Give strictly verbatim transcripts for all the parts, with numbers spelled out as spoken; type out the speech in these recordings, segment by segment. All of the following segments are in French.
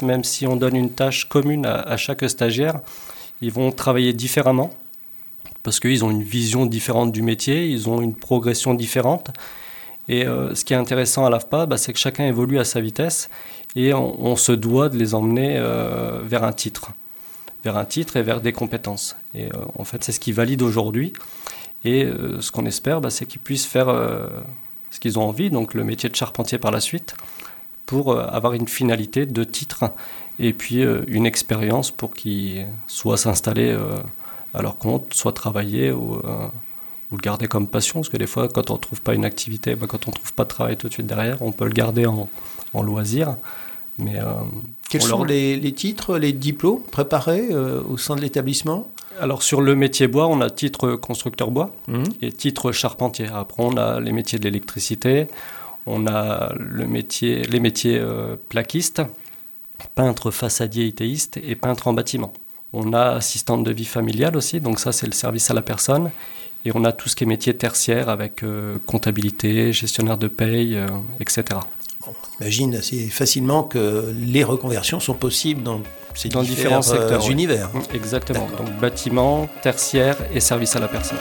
même si on donne une tâche commune à, à chaque stagiaire, ils vont travailler différemment parce qu'ils ont une vision différente du métier, ils ont une progression différente. Et euh, ce qui est intéressant à l'A F P A, bah, c'est que chacun évolue à sa vitesse et on, on se doit de les emmener euh, vers un titre, vers un titre et vers des compétences. Et euh, en fait, c'est ce qui valide aujourd'hui. Et euh, ce qu'on espère, bah, c'est qu'ils puissent faire euh, ce qu'ils ont envie, donc le métier de charpentier par la suite, pour euh, avoir une finalité de titre et puis euh, une expérience pour qu'ils soient s'installer euh, à leur compte, soit travailler ou... Euh, ou le garder comme passion, parce que des fois, quand on ne trouve pas une activité, bah, quand on ne trouve pas de travail tout de suite derrière, on peut le garder en, en loisir. Mais, euh, Quels sont leur... les, les titres, les diplômes préparés euh, au sein de l'établissement ? Alors, sur le métier bois, on a titre constructeur bois mmh. et titre charpentier. Après, on a les métiers de l'électricité, on a le métier, les métiers euh, plaquistes, peintre façadier itéiste et peintre en bâtiment. On a assistante de vie familiale aussi, donc ça, c'est le service à la personne. Et on a tout ce qui est métier tertiaire avec euh, comptabilité, gestionnaire de paye, euh, et cetera. On imagine assez facilement que les reconversions sont possibles dans ces dans différents secteurs, secteurs, euh, univers. Oui. Exactement. D'accord. Donc bâtiment, tertiaire et service à la personne.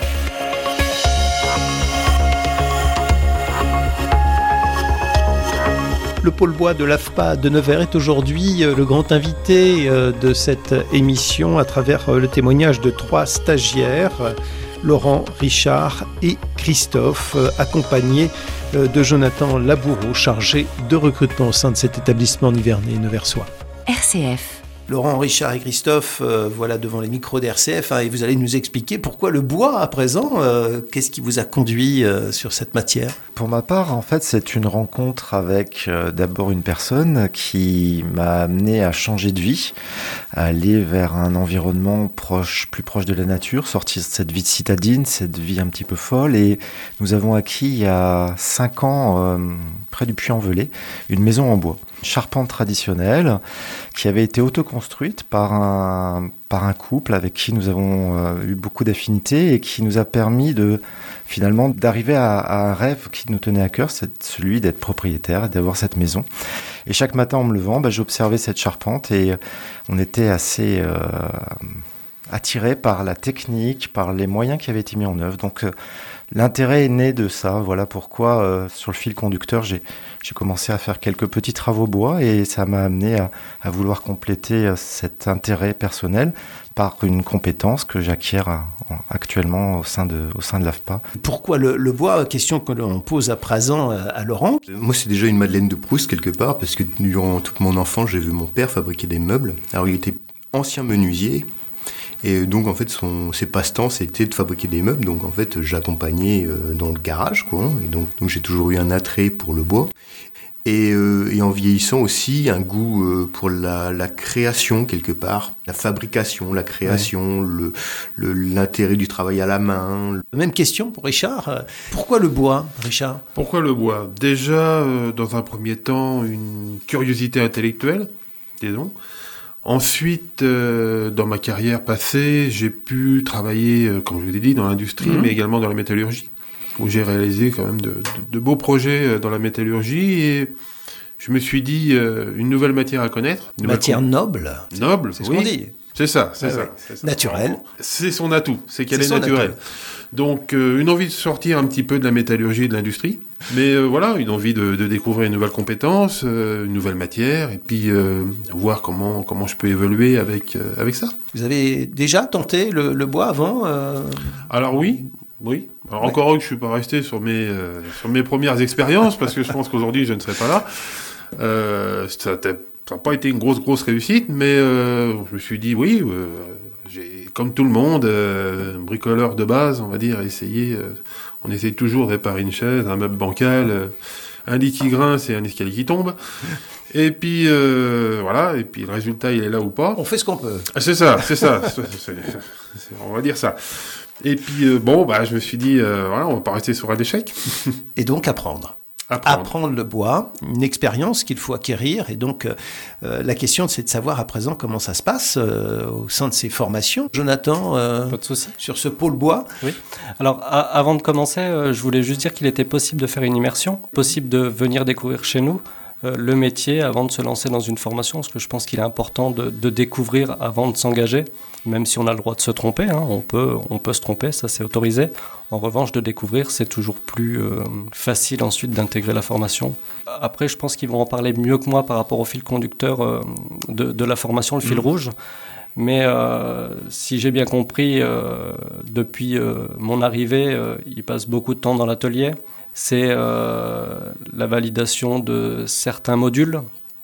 Le pôle bois de l'A F P A de Nevers est aujourd'hui le grand invité de cette émission à travers le témoignage de trois stagiaires, Laurent, Richard et Christophe, accompagnés de Jonathan Laboureau, chargé de recrutement au sein de cet établissement nivernais neversois. R C F. Laurent, Richard et Christophe, euh, voilà devant les micros d'R C F, hein, et vous allez nous expliquer pourquoi le bois à présent. Euh, qu'est-ce qui vous a conduit euh, sur cette matière ? Pour ma part, en fait, c'est une rencontre avec euh, d'abord une personne qui m'a amené à changer de vie, à aller vers un environnement proche, plus proche de la nature, sortir de cette vie de citadine, cette vie un petit peu folle. Et nous avons acquis il y a cinq ans, euh, près du Puy-en-Velay, une maison en bois. Charpente traditionnelle qui avait été autoconstruite par un, par un couple avec qui nous avons euh, eu beaucoup d'affinités et qui nous a permis de finalement d'arriver à, à un rêve qui nous tenait à cœur, c'est celui d'être propriétaire et d'avoir cette maison. Et chaque matin en me levant, bah, j'observais cette charpente et on était assez euh, attirés par la technique, par les moyens qui avaient été mis en œuvre. Donc euh, l'intérêt est né de ça. Voilà pourquoi, euh, sur le fil conducteur, j'ai, j'ai commencé à faire quelques petits travaux bois et ça m'a amené à, à vouloir compléter euh, cet intérêt personnel par une compétence que j'acquiers à, actuellement au sein de, au sein de l'A F P A. Pourquoi le, le bois ? Question que l'on pose à présent à Laurent. Moi, c'est déjà une Madeleine de Proust quelque part, parce que durant toute mon enfance, j'ai vu mon père fabriquer des meubles. Alors, il était ancien menuisier. Et donc, en fait, son, ses passe-temps, c'était de fabriquer des meubles. Donc, en fait, j'accompagnais euh, dans le garage, quoi. Et donc, donc, j'ai toujours eu un attrait pour le bois. Et, euh, et en vieillissant aussi, un goût euh, pour la, la création, quelque part. La fabrication, la création, ouais. le, le, l'intérêt du travail à la main. Même question pour Richard. Pourquoi le bois, Richard ? Pourquoi le bois ? Déjà, euh, dans un premier temps, une curiosité intellectuelle, disons. Ensuite, euh, dans ma carrière passée, j'ai pu travailler, euh, comme je vous l'ai dit, dans l'industrie, mmh. mais également dans la métallurgie, où j'ai réalisé quand même de, de, de beaux projets dans la métallurgie. Et je me suis dit, euh, une nouvelle matière à connaître. Une matière com- noble. Noble, c'est ce oui. qu'on dit. C'est ça, c'est, ouais, ça, ouais. c'est ça. Naturel. C'est son atout, c'est qu'elle c'est est naturelle. Naturel. Donc, euh, une envie de sortir un petit peu de la métallurgie et de l'industrie. Mais euh, voilà, une envie de, de découvrir une nouvelle compétence, euh, une nouvelle matière, et puis euh, voir comment, comment je peux évoluer avec, euh, avec ça. Vous avez déjà tenté le, le bois avant euh... Alors oui, oui. Alors, ouais. Encore heureux que je ne suis pas resté sur mes, euh, sur mes premières expériences, parce que je pense qu'aujourd'hui, je ne serais pas là. Euh, ça n'a pas été une grosse, grosse réussite, mais euh, je me suis dit, oui, euh, j'ai, comme tout le monde, euh, bricoleur de base, on va dire, essayé... Euh, on essaye toujours de réparer une chaise, un meuble bancal, euh, un lit qui grince et un escalier qui tombe. Et puis, euh, voilà, et puis le résultat, il est là ou pas. On fait ce qu'on peut. C'est ça, c'est ça. c'est, c'est, c'est, on va dire ça. Et puis, euh, bon, bah, je me suis dit, euh, voilà, on va pas rester sur un échec. Et donc, apprendre. Apprendre. Apprendre le bois, une expérience qu'il faut acquérir. Et donc, euh, la question, c'est de savoir à présent comment ça se passe euh, au sein de ces formations. Jonathan, euh, pas de souci. Sur ce pôle bois. Oui. Alors, a- avant de commencer, euh, je voulais juste dire qu'il était possible de faire une immersion, possible de venir découvrir chez nous euh, le métier avant de se lancer dans une formation, parce que je pense qu'il est important de, de découvrir avant de s'engager, même si on a le droit de se tromper, hein, on peut, on peut se tromper, ça c'est autorisé. En revanche, de découvrir, c'est toujours plus euh, facile ensuite d'intégrer la formation. Après, je pense qu'ils vont en parler mieux que moi par rapport au fil conducteur euh, de, de la formation, le fil mmh. rouge. Mais euh, si j'ai bien compris, euh, depuis euh, mon arrivée, euh, il passe beaucoup de temps dans l'atelier. C'est euh, la validation de certains modules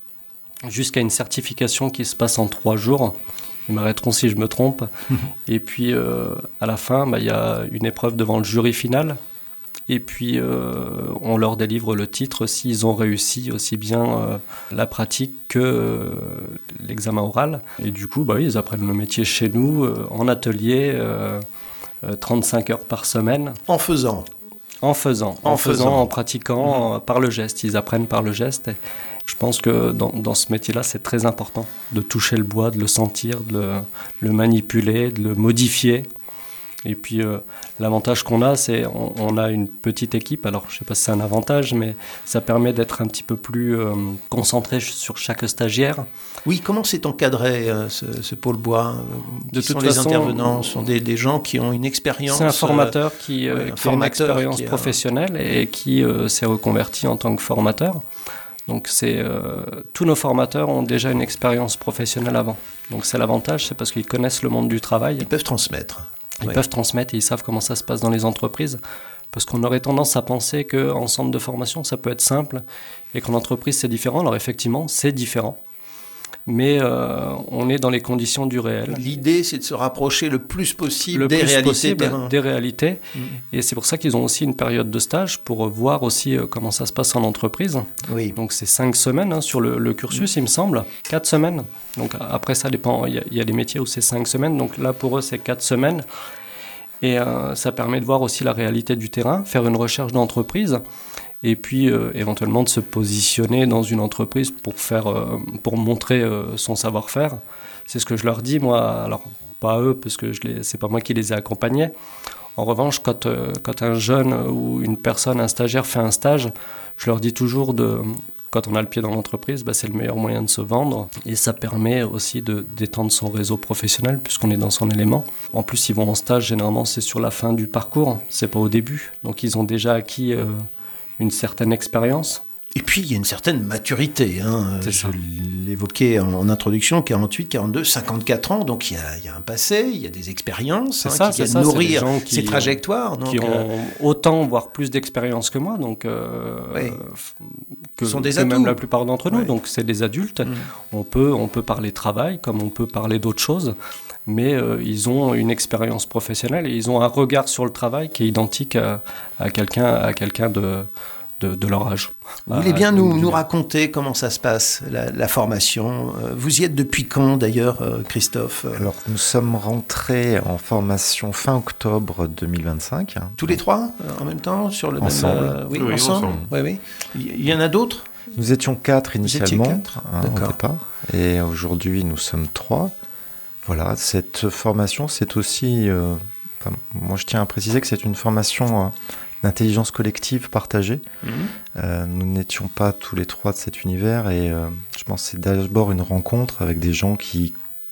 jusqu'à une certification qui se passe en trois jours. Ils m'arrêteront si je me trompe. Et puis, euh, à la fin, bah, y a une épreuve devant le jury final. Et puis, euh, on leur délivre le titre s'ils ont réussi aussi bien euh, la pratique que euh, l'examen oral. Et du coup, bah, oui, ils apprennent le métier chez nous, euh, en atelier, euh, euh, trente-cinq heures par semaine. En faisant En faisant, en, en faisant, faisant, en pratiquant, mmh. euh, par le geste. Ils apprennent par le geste. Et je pense que dans, dans ce métier-là, c'est très important de toucher le bois, de le sentir, de le, le manipuler, de le modifier. Et puis, euh, l'avantage qu'on a, c'est on, on a une petite équipe. Alors, je ne sais pas si c'est un avantage, mais ça permet d'être un petit peu plus euh, concentré sur chaque stagiaire. Oui, comment c'est encadré, euh, ce, ce pôle bois euh, De toute sont façon, les intervenants Ce sont des, des gens qui ont une expérience. C'est un formateur qui, euh, ouais, un qui formateur a une expérience qui a... professionnelle et qui euh, s'est reconverti en tant que formateur. Donc, c'est, euh, tous nos formateurs ont déjà une expérience professionnelle avant. Donc, c'est l'avantage, c'est parce qu'ils connaissent le monde du travail. Ils peuvent transmettre. Ils ouais. peuvent transmettre et ils savent comment ça se passe dans les entreprises. Parce qu'on aurait tendance à penser qu'en centre de formation, ça peut être simple et qu'en entreprise, c'est différent. Alors effectivement, c'est différent. Mais euh, on est dans les conditions du réel. L'idée, c'est de se rapprocher le plus possible le des, plus réalités possible terrain. des réalités. Mmh. Et c'est pour ça qu'ils ont aussi une période de stage pour voir aussi euh, comment ça se passe en entreprise. Oui. Donc c'est cinq semaines hein, sur le, le cursus, mmh. il me semble. Quatre semaines. Donc après, ça dépend. Il y, y a des métiers où c'est cinq semaines. Donc là, pour eux, c'est quatre semaines. Et euh, ça permet de voir aussi la réalité du terrain, faire une recherche d'entreprise. Et puis euh, éventuellement de se positionner dans une entreprise pour, faire, euh, pour montrer euh, son savoir-faire. C'est ce que je leur dis, moi. Alors, pas eux, parce que je les, c'est pas moi qui les ai accompagnés. En revanche, quand, euh, quand un jeune ou une personne, un stagiaire fait un stage, je leur dis toujours, de, quand on a le pied dans l'entreprise, bah, c'est le meilleur moyen de se vendre. Et ça permet aussi de, d'étendre son réseau professionnel, puisqu'on est dans son élément. En plus, ils vont en stage, généralement, c'est sur la fin du parcours, c'est pas au début. Donc, ils ont déjà acquis... Euh, une certaine expérience. Et puis, il y a une certaine maturité. Hein. C'est Je ça. l'évoquais en, en introduction, quarante-huit, quarante-deux, cinquante-quatre ans. Donc, il y a, il y a un passé, il y a des expériences c'est hein, ça, qui c'est viennent ça, nourrir c'est qui, ces trajectoires. Donc, qui ont euh, autant, voire plus d'expérience que moi. Donc, euh, oui. que, Ce sont des que atouts. même la plupart d'entre nous. Ouais. Donc, c'est des adultes. Mmh. On peut, on peut parler travail comme on peut parler d'autres choses. Mais euh, ils ont une expérience professionnelle et ils ont un regard sur le travail qui est identique à, à quelqu'un, à quelqu'un de... De, de leur âge. Vous voulez bien nous, nous raconter comment ça se passe, la, la formation. Vous y êtes depuis quand d'ailleurs, Christophe ? Alors nous sommes rentrés en formation fin octobre deux mille vingt-cinq. Tous les trois, en même temps, sur le ensemble. même... Euh, oui, oui, ensemble. ensemble. Oui, oui. Il y en a d'autres ? Nous étions quatre initialement, quatre hein, au départ, et aujourd'hui nous sommes trois. Voilà, cette formation, c'est aussi... Euh, enfin, moi je tiens à préciser que c'est une formation... Euh, d'intelligence collective partagée. Mmh. Euh, nous n'étions pas tous les trois de cet univers et euh, je pense que c'est d'abord une rencontre avec des gens qui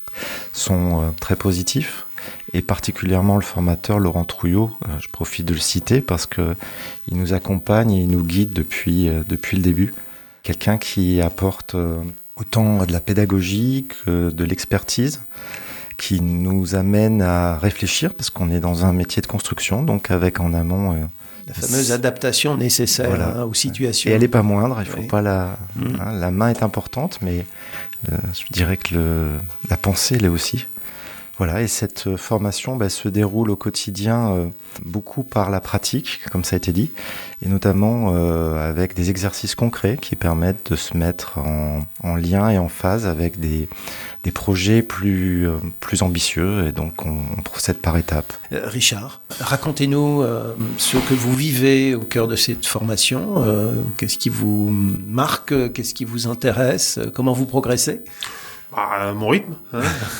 sont euh, très positifs et particulièrement le formateur Laurent Trouillot. Euh, je profite de le citer parce qu'il nous accompagne et il nous guide depuis, euh, depuis le début. Quelqu'un qui apporte euh, autant de la pédagogie que de l'expertise, qui nous amène à réfléchir parce qu'on est dans un métier de construction, donc avec en amont... Euh, La fameuse adaptation nécessaire voilà. hein, aux situations. Et elle n'est pas moindre, il faut oui. pas la... Mmh. Hein, la main est importante, mais euh, je dirais que le, la pensée l'est aussi. Voilà, et cette formation bah, se déroule au quotidien euh, beaucoup par la pratique, comme ça a été dit, et notamment euh, avec des exercices concrets qui permettent de se mettre en, en lien et en phase avec des, des projets plus, euh, plus ambitieux, et donc on, on procède par étapes. Euh, Richard, racontez-nous euh, ce que vous vivez au cœur de cette formation, euh, qu'est-ce qui vous marque, qu'est-ce qui vous intéresse, comment vous progressez ? Bah, mon rythme. Hein.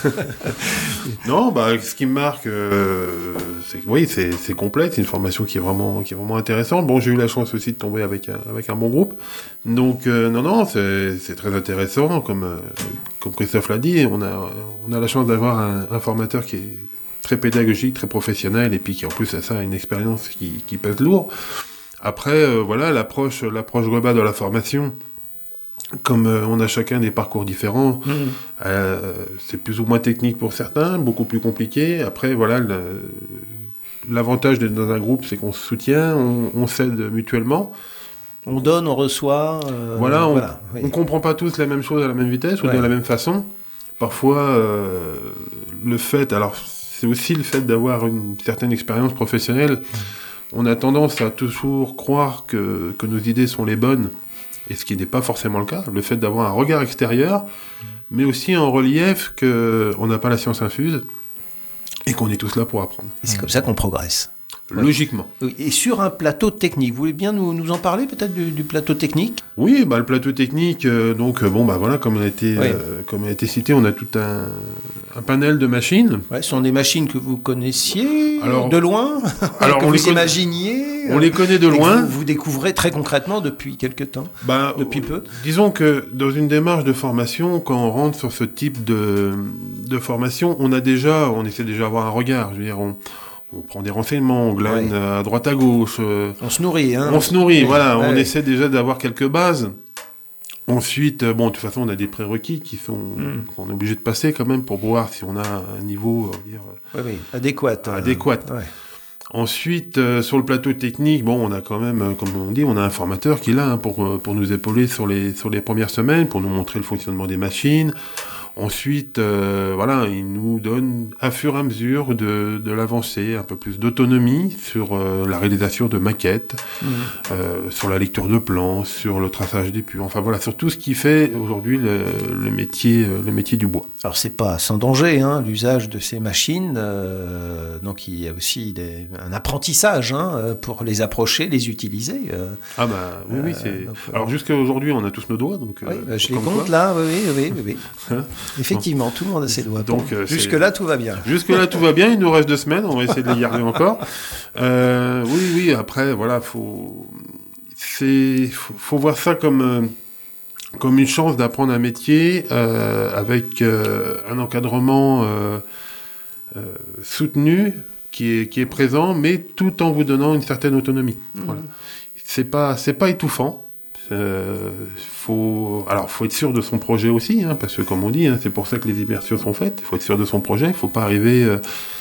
Non, bah, ce qui me marque, euh, c'est que oui, c'est, c'est complet, c'est une formation qui est vraiment, qui est vraiment intéressante. Bon, j'ai eu la chance aussi de tomber avec un, avec un bon groupe. Donc, euh, non, non, c'est, c'est très intéressant. Comme, euh, comme Christophe l'a dit, on a, on a la chance d'avoir un, un formateur qui est très pédagogique, très professionnel, et puis qui en plus a ça, une expérience qui, qui pèse lourd. Après, euh, voilà, l'approche, l'approche globale de la formation. Comme euh, on a chacun des parcours différents, mmh. euh, c'est plus ou moins technique pour certains, beaucoup plus compliqué. Après, voilà, le, l'avantage d'être dans un groupe, c'est qu'on se soutient, on, on s'aide mutuellement. On donne, on reçoit. Euh, voilà, on voilà, ne oui. comprend pas tous la même chose à la même vitesse ou ouais. de la même façon. Parfois, euh, le fait, alors c'est aussi le fait d'avoir une certaine expérience professionnelle. Mmh. On a tendance à toujours croire que, que nos idées sont les bonnes. Et ce qui n'est pas forcément le cas, le fait d'avoir un regard extérieur, mais aussi en relief qu'on n'a pas la science infuse et qu'on est tous là pour apprendre. Et c'est comme ça qu'on progresse. Logiquement. Et sur un plateau technique, vous voulez bien nous, nous en parler peut-être du, du plateau technique ? Oui, bah, le plateau technique, euh, donc euh, bon, bah, voilà, comme, a été, oui. euh, comme a été cité, on a tout un, un panel de machines. Ouais, ce sont des machines que vous connaissiez alors, de loin, alors que on vous les conna... imaginiez. On les connaît de loin. Vous, vous découvrez très concrètement depuis quelque temps, bah, depuis peu. Disons que dans une démarche de formation, quand on rentre sur ce type de, de formation, on a déjà, on essaie déjà d'avoir un regard. Je veux dire, on On prend des renseignements, on glane oui. à droite à gauche. Euh, on se nourrit, hein. On se nourrit, oui. voilà. Ouais. On essaie déjà d'avoir quelques bases. Ensuite, bon, de toute façon, on a des prérequis qui sont, mm. qu'on est obligé de passer quand même pour voir si on a un niveau, on va dire, oui, oui. adéquat. Adéquat. Euh, ouais. Ensuite, euh, sur le plateau technique, bon, on a quand même, comme on dit, on a un formateur qui est là hein, pour pour nous épauler sur les sur les premières semaines, pour nous montrer le fonctionnement des machines. Ensuite, euh, voilà, il nous donne, à fur et à mesure de, de l'avancée, un peu plus d'autonomie sur euh, la réalisation de maquettes, mmh. euh, sur la lecture de plans, sur le traçage des puits, enfin voilà, sur tout ce qui fait aujourd'hui le, le, métier, le métier du bois. Alors c'est pas sans danger, hein, l'usage de ces machines, euh, donc il y a aussi des, un apprentissage hein, pour les approcher, les utiliser. Euh, ah bah oui, oui, c'est... Euh, donc, alors jusqu'à aujourd'hui, on a tous nos doigts, donc... Oui, euh, bah, je les compte quoi. Là, oui, oui, oui, oui. oui. Effectivement, tout le monde a ses doigts. Donc, euh, jusque-là, tout va bien. Jusque-là, tout va bien. Il nous reste deux semaines. On va essayer de les garder encore. Euh, oui, oui. Après, voilà, faut, c'est, faut, faut voir ça comme, euh, comme une chance d'apprendre un métier euh, avec euh, un encadrement euh, euh, soutenu qui est, qui est présent, mais tout en vous donnant une certaine autonomie. Mmh. Voilà. C'est pas, c'est pas étouffant. Euh, faut, alors, faut être sûr de son projet aussi, hein, parce que comme on dit, hein, c'est pour ça que les immersions sont faites. Il faut être sûr de son projet. Il faut pas arriver, euh,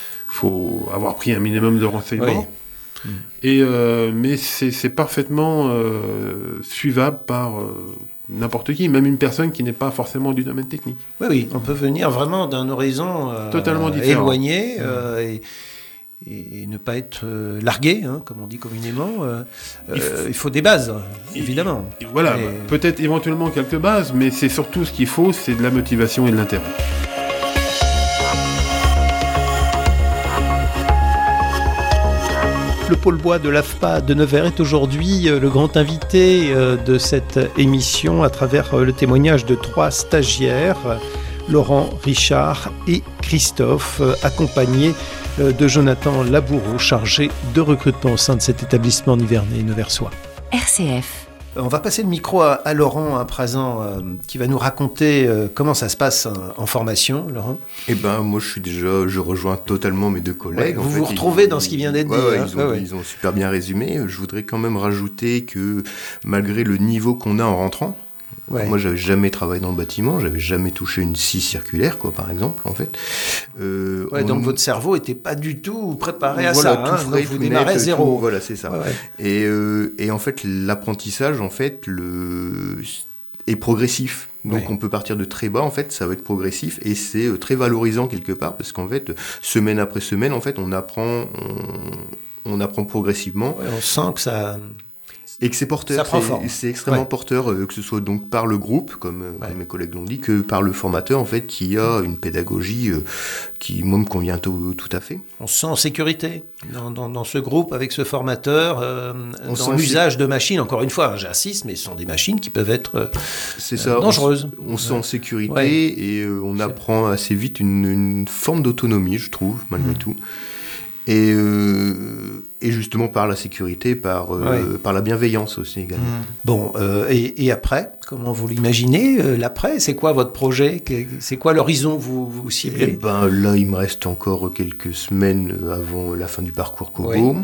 faut avoir pris un minimum de renseignements. Oui. Et euh, mais c'est, c'est parfaitement euh, suivable par euh, n'importe qui, même une personne qui n'est pas forcément du domaine technique. Oui, oui, on peut venir vraiment d'un horizon euh, totalement différent, éloigné. Euh, et... et ne pas être euh, largué, hein, comme on dit communément. Euh, il, faut, euh, il faut des bases, évidemment. Et, et voilà, et... peut-être éventuellement quelques bases, mais c'est surtout ce qu'il faut, c'est de la motivation et de l'intérêt. Le pôle bois de l'A F P A de Nevers est aujourd'hui le grand invité de cette émission à travers le témoignage de trois stagiaires, Laurent, Richard et Christophe, accompagnés de Jonathan Laboureau, chargé de recrutement au sein de cet établissement nivernais neversois. R C F. On va passer le micro à, à Laurent à présent, euh, qui va nous raconter euh, comment ça se passe en, en formation, Laurent. Eh ben, moi, je suis déjà, je rejoins totalement mes deux collègues. Ouais, vous en fait, vous retrouvez ils, dans ce qui vient d'être ouais, dit. Ouais, hein. ils, ont, ouais, ouais. ils ont super bien résumé. Je voudrais quand même rajouter que malgré le niveau qu'on a en rentrant, ouais. moi, j'avais jamais travaillé dans le bâtiment, j'avais jamais touché une scie circulaire, quoi, par exemple, en fait. Euh, ouais, on... Donc votre cerveau était pas du tout préparé à voilà, ça. Tout hein, frais, donc vous tout démarrez net, zéro. Tout, voilà, c'est ça. Ouais, ouais. Et, euh, et en fait, l'apprentissage, en fait, le est progressif. Donc ouais. on peut partir de très bas, en fait, ça va être progressif et c'est euh, très valorisant quelque part parce qu'en fait, semaine après semaine, en fait, on apprend, on, on apprend progressivement. Ouais, on sent que ça. et que c'est porteur. Ça prend c'est, forme. c'est extrêmement Ouais. porteur, euh, que ce soit donc par le groupe, comme, euh, Ouais. comme mes collègues l'ont dit, que par le formateur, en fait, qui a une pédagogie euh, qui, moi, me convient tout, tout à fait. On se sent en sécurité dans, dans, dans ce groupe avec ce formateur, euh, On dans sent l'usage de machines. Encore une fois, hein, j'insiste, mais ce sont des machines qui peuvent être euh, C'est euh, ça. dangereuses. On, se sent en sécurité Ouais. et euh, on apprend assez vite une, une forme d'autonomie, je trouve, malgré Mm. tout. Et, euh, et justement par la sécurité, par, euh, Ouais. par la bienveillance aussi également. Bon, euh, et, et après, comment vous l'imaginez, euh, l'après? C'est quoi votre projet? Que- C'est quoi l'horizon que vous, vous Et ciblez? ben là, il me reste encore quelques semaines avant la fin du parcours Kobo. Oui.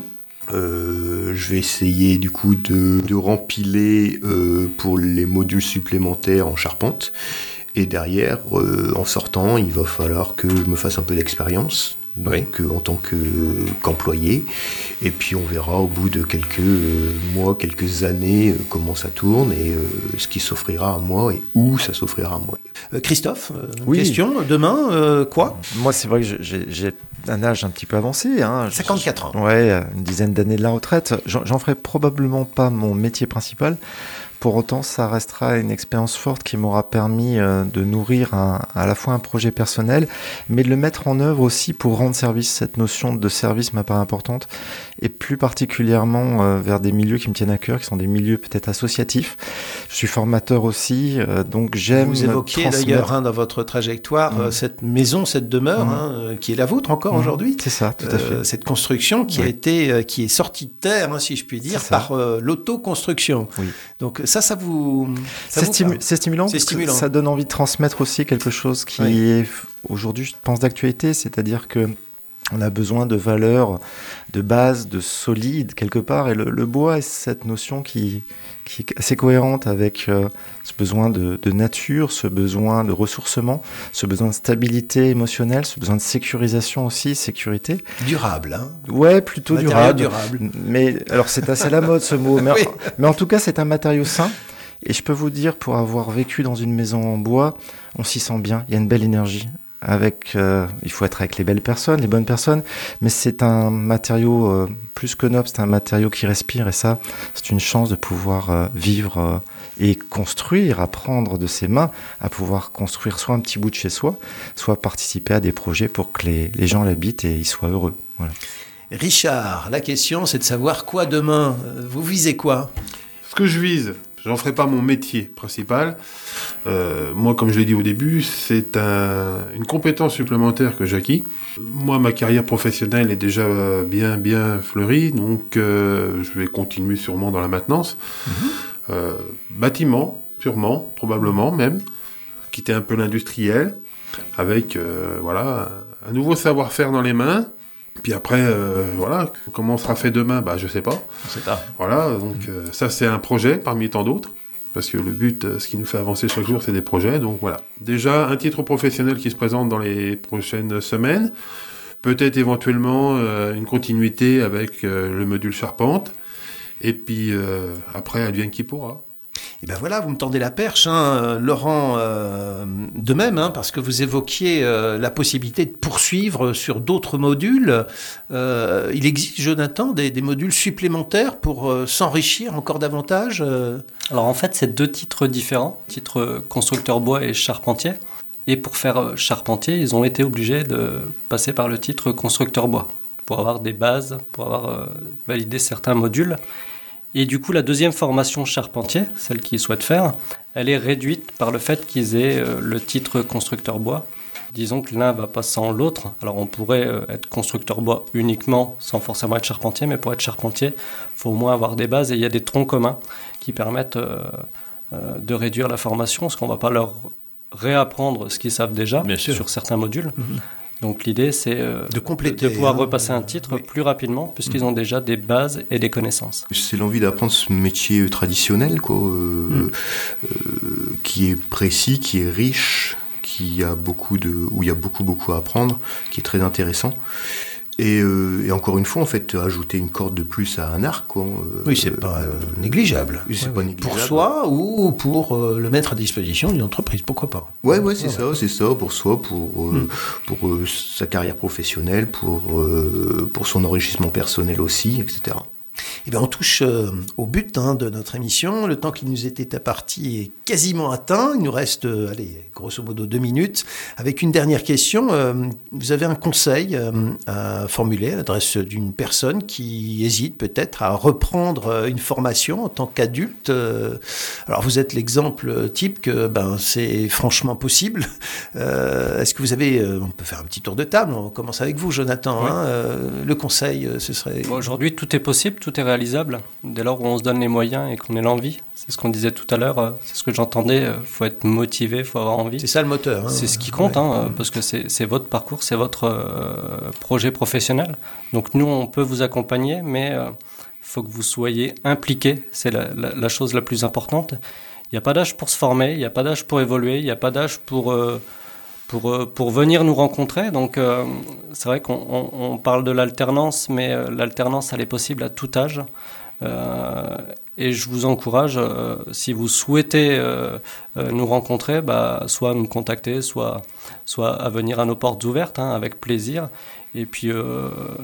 Euh, je vais essayer du coup de, de rempiler euh, pour les modules supplémentaires en charpente. Et derrière, euh, en sortant, il va falloir que je me fasse un peu d'expérience. Donc Oui. euh, en tant que, qu'employé. Et puis on verra au bout de quelques euh, mois, quelques années, euh, comment ça tourne et euh, ce qui s'offrira à moi et où ça s'offrira à moi. Euh, Christophe, euh, une Oui. question. Demain, euh, quoi? Moi, c'est vrai que j'ai, j'ai un âge un petit peu avancé. Hein. Je- cinquante-quatre ans. Ouais, une dizaine d'années de la retraite. J'en, j'en ferai probablement pas mon métier principal. Pour autant, ça restera une expérience forte qui m'aura permis euh, de nourrir un, à la fois un projet personnel, mais de le mettre en œuvre aussi pour rendre service. Cette notion de service m'apparaît importante, et plus particulièrement euh, vers des milieux qui me tiennent à cœur, qui sont des milieux peut-être associatifs. Je suis formateur aussi, euh, donc j'aime Vous évoquiez transmettre. d'ailleurs hein, dans votre trajectoire Mmh. euh, cette maison, cette demeure, Mmh. hein, euh, qui est la vôtre encore Mmh. aujourd'hui. C'est ça, tout à fait. Euh, cette construction qui a Oui. été, euh, qui est sortie de terre, hein, si je puis dire, C'est ça. par euh, l'autoconstruction. Oui. Donc ça, ça vous, ça C'est, vous stimu- parle? c'est stimulant, C'est parce que stimulant. ça donne envie de transmettre aussi quelque chose qui Oui. est f- aujourd'hui, je pense, d'actualité, c'est-à-dire que on a besoin de valeurs, de bases, de solides quelque part, et le, le bois est cette notion qui, qui est assez cohérente avec euh, ce besoin de, de nature, ce besoin de ressourcement, ce besoin de stabilité émotionnelle, ce besoin de sécurisation aussi, sécurité. Durable, hein. Ouais, plutôt Matériau durable. durable. Mais alors c'est assez la mode ce mot, mais, Oui. mais en tout cas c'est un matériau sain. Et je peux vous dire, pour avoir vécu dans une maison en bois, on s'y sent bien. Il y a une belle énergie. Avec, euh, il faut être avec les belles personnes, les bonnes personnes, mais c'est un matériau euh, plus que noble, c'est un matériau qui respire, et ça, c'est une chance de pouvoir euh, vivre euh, et construire, apprendre de ses mains à pouvoir construire soit un petit bout de chez soi, soit participer à des projets pour que les, les gens l'habitent et ils soient heureux. Voilà. Richard, la question, c'est de savoir quoi demain. Euh, Vous visez quoi? Ce que je vise, j'en ferai pas mon métier principal. Euh, moi, comme je l'ai dit au début, c'est un, une compétence supplémentaire que j'acquis. Moi, ma carrière professionnelle est déjà bien, bien fleurie, donc euh, je vais continuer sûrement dans la maintenance. Mhm. Euh, bâtiment, purement, probablement même, quitter un peu l'industriel, avec euh, voilà, un nouveau savoir-faire dans les mains. Puis après, euh, voilà, comment sera fait demain, bah, je sais pas. C'est ça. Voilà, donc euh, ça c'est un projet parmi tant d'autres, parce que le but, euh, ce qui nous fait avancer chaque jour, c'est des projets. Donc voilà, déjà un titre professionnel qui se présente dans les prochaines semaines, peut-être éventuellement euh, une continuité avec euh, le module charpente, et puis euh, après, advienne qui pourra. Et ben voilà, vous me tendez la perche, hein, euh, Laurent, euh, de même, hein, parce que vous évoquiez euh, la possibilité de poursuivre sur d'autres modules. Euh, il existe, Jonathan, des, des modules supplémentaires pour euh, s'enrichir encore davantage euh... Alors en fait, c'est deux titres différents, titre constructeur bois et charpentier. Et pour faire euh, charpentier, ils ont été obligés de passer par le titre constructeur bois, pour avoir des bases, pour avoir euh, validé certains modules. Et du coup, la deuxième formation charpentier, celle qu'ils souhaitent faire, elle est réduite par le fait qu'ils aient euh, le titre constructeur bois. Disons que l'un va pas sans l'autre. Alors on pourrait euh, être constructeur bois uniquement, sans forcément être charpentier, mais pour être charpentier, il faut au moins avoir des bases. Et il y a des troncs communs qui permettent euh, euh, de réduire la formation, parce qu'on ne va pas leur réapprendre ce qu'ils savent déjà Bien sûr. sur certains modules. Mhm. Donc l'idée, c'est euh, De compléter, de pouvoir hein. repasser un titre Oui. plus rapidement, puisqu'ils ont déjà des bases et des connaissances. C'est l'envie d'apprendre ce métier traditionnel, quoi, euh, Mm. euh, qui est précis, qui est riche, qui a beaucoup de, où il y a beaucoup beaucoup à apprendre, qui est très intéressant. Et, euh, et encore une fois, en fait, ajouter une corde de plus à un arc, quoi. euh, Oui, c'est pas euh, négligeable. c'est Ouais, pas ouais. négligeable. Pour soi ou pour euh, le mettre à disposition d'une entreprise, pourquoi pas. Ouais, ouais, c'est Ouais, ça, c'est ça, pour soi, pour, euh, Mm. pour euh, sa carrière professionnelle, pour, euh, pour son enrichissement personnel aussi, et cetera. Eh bien, on touche euh, au but hein, de notre émission. Le temps qui nous était imparti est quasiment atteint. Il nous reste, euh, allez, grosso modo deux minutes. Avec une dernière question, euh, vous avez un conseil euh, à formuler à l'adresse d'une personne qui hésite peut-être à reprendre une formation en tant qu'adulte. Euh, alors, vous êtes l'exemple type que ben, c'est franchement possible. Euh, est-ce que vous avez, euh, on peut faire un petit tour de table, on commence avec vous, Jonathan. Oui. Hein, euh, le conseil, ce serait... Bon, aujourd'hui, tout est possible, tout est réalisable, dès lors où on se donne les moyens et qu'on ait l'envie. C'est ce qu'on disait tout à l'heure, c'est ce que j'entendais, il faut être motivé, il faut avoir envie. C'est ça le moteur. Hein. C'est ce qui compte, ouais. hein, parce que c'est, c'est votre parcours, c'est votre euh, projet professionnel. Donc nous, on peut vous accompagner, mais il euh, faut que vous soyez impliqués, c'est la, la, la chose la plus importante. Il n'y a pas d'âge pour se former, il n'y a pas d'âge pour évoluer, il n'y a pas d'âge pour... Euh, Pour, pour venir nous rencontrer. Donc, euh, c'est vrai qu'on on, on parle de l'alternance, mais euh, l'alternance, elle est possible à tout âge. Euh, et je vous encourage, euh, si vous souhaitez euh, euh, nous rencontrer, bah, soit à nous contacter, soit, soit à venir à nos portes ouvertes, hein, avec plaisir. Et puis, euh,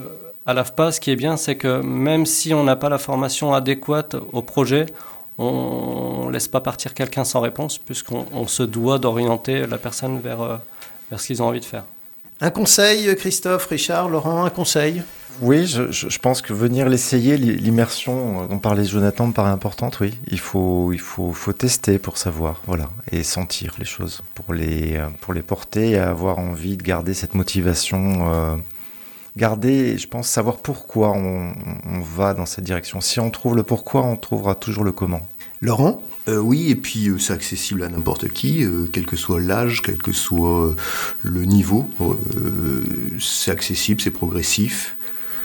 à l'A F P A, ce qui est bien, c'est que même si on n'a pas la formation adéquate au projet, on ne laisse pas partir quelqu'un sans réponse, puisqu'on on se doit d'orienter la personne vers, euh, vers ce qu'ils ont envie de faire. Un conseil, Christophe, Richard, Laurent, un conseil ? Oui, je, je, je pense que venir l'essayer, l'immersion dont parlait Jonathan me paraît importante, oui. Il faut, il faut, faut tester pour savoir, voilà, et sentir les choses, pour les, pour les porter et avoir envie de garder cette motivation, euh, garder, je pense, savoir pourquoi on, on va dans cette direction. Si on trouve le pourquoi, on trouvera toujours le comment. Laurent ? Euh, oui, et puis euh, c'est accessible à n'importe qui, euh, quel que soit l'âge, quel que soit euh, le niveau. Euh, c'est accessible, c'est progressif.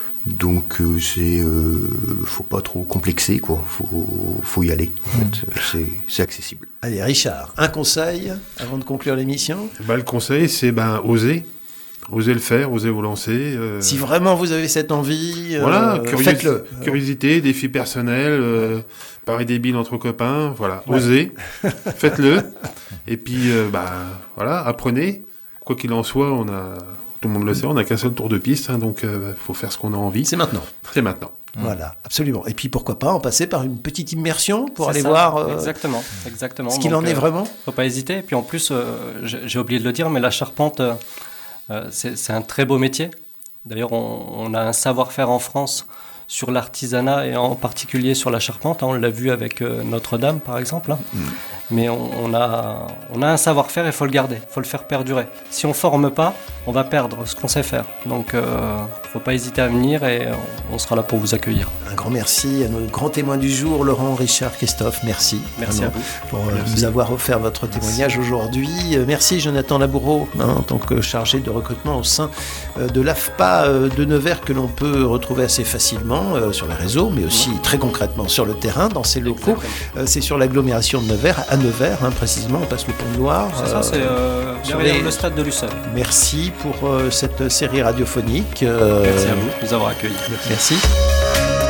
Donc, euh, c'est, euh, faut pas trop complexer, quoi. Faut, faut y aller. En fait, c'est, c'est accessible. Allez, Richard, un conseil avant de conclure l'émission ? Bah, le conseil, c'est ben oser, oser le faire, oser vous lancer. Euh... Si vraiment vous avez cette envie, voilà, euh, curios- faites-le. Curiosité, défi personnel, euh, pari débile entre copains, voilà, ouais. Osez, faites-le. Et puis, euh, bah, voilà, apprenez. Quoi qu'il en soit, on a, tout le monde le sait, on n'a qu'un seul tour de piste, hein, donc il euh, faut faire ce qu'on a envie. C'est maintenant. C'est maintenant. Voilà, absolument. Et puis pourquoi pas en passer par une petite immersion pour C'est aller ça, voir euh, exactement, exactement. ce qu'il Donc, en est euh, vraiment. Faut pas hésiter. Et puis en plus, euh, j'ai, j'ai oublié de le dire, mais la charpente, euh, euh, c'est, c'est un très beau métier. D'ailleurs, on, on a un savoir-faire en France sur l'artisanat et en particulier sur la charpente. Hein, on l'a vu avec euh, Notre-Dame, par exemple. Hein. Mmh. Mais on, on, a, on a un savoir-faire et il faut le garder, il faut le faire perdurer. Si on ne forme pas, on va perdre ce qu'on sait faire. Donc, il euh, ne faut pas hésiter à venir et on, on sera là pour vous accueillir. Un grand merci à nos grands témoins du jour, Laurent, Richard, Christophe. Merci. Merci à vous. Pour euh, nous avoir offert votre témoignage merci. aujourd'hui. Euh, merci, Jonathan Laboureau, hein, en tant que chargé de recrutement au sein euh, de l'A F P A euh, de Nevers, que l'on peut retrouver assez facilement euh, sur les réseaux, mais aussi mmh. très concrètement sur le terrain, dans ces locaux. Euh, c'est sur l'agglomération de Nevers, à Nevers, hein, précisément, on passe le pont de Loire. C'est ça, c'est euh, derrière les... le stade de Lussol. Merci pour euh, cette série radiophonique. Euh... Merci à vous de nous avoir accueillis. Merci.